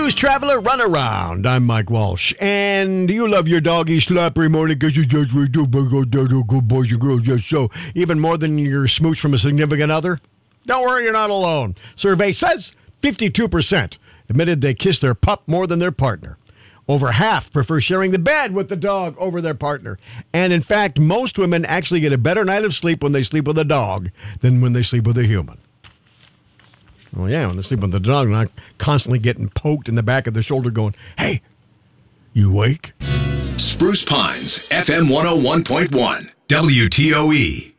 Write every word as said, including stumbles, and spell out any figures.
News Traveler Runaround. I'm Mike Walsh. And do you love your doggy slap every morning because you just do good boys and girls just so, even more than your smooch from a significant other? Don't worry, you're not alone. Survey says fifty-two percent admitted they kiss their pup more than their partner. Over half prefer sharing the bed with the dog over their partner. And in fact, most women actually get a better night of sleep when they sleep with a dog than when they sleep with a human. Well, yeah, when they sleep with the dog, they're not constantly getting poked in the back of the shoulder going, hey, you awake? Spruce Pines, F M one oh one point one, W T O E.